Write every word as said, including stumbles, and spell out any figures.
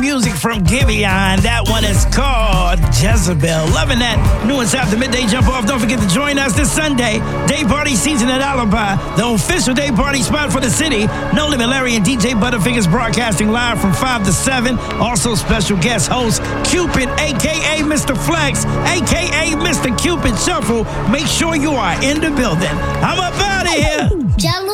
music from Giveon. That one is called Jezebel. Loving that. New and South, the midday jump off. Don't forget to join us this Sunday. Day party season at Alibi, the official day party spot for the city. No Limit Larry and D J Butterfingers broadcasting live from five to seven. Also special guest host Cupid, a k a. Mister Flex, a k a. Mister Cupid Shuffle. Make sure you are in the building. I'm up out of here.